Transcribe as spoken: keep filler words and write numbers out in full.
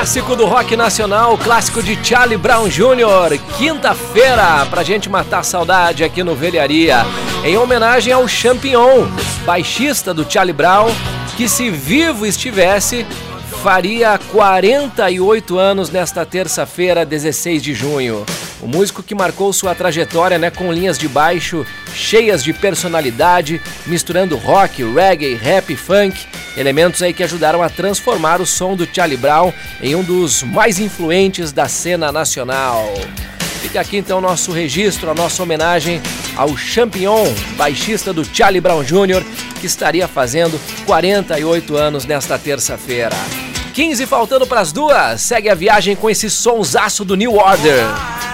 Clássico do rock nacional, clássico de Charlie Brown Júnior Quinta-feira, pra gente matar a saudade aqui no Velharia, em homenagem ao Champignon, baixista do Charlie Brown, que se vivo estivesse, faria quarenta e oito anos nesta terça-feira, dezesseis de junho. O músico que marcou sua trajetória, né, com linhas de baixo cheias de personalidade, misturando rock, reggae, rap, funk, elementos aí que ajudaram a transformar o som do Charlie Brown em um dos mais influentes da cena nacional. Fica aqui então o nosso registro, a nossa homenagem ao Champignon, baixista do Charlie Brown Júnior, que estaria fazendo quarenta e oito anos nesta terça-feira. quinze faltando para as duas, segue a viagem com esse sonsaço do New Order.